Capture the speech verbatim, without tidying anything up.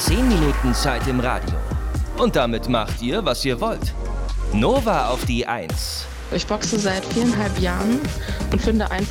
zehn Minuten Zeit im Radio. Und damit macht ihr, was ihr wollt. Nova auf die Eins. Ich boxe seit viereinhalb Jahren und finde einfach,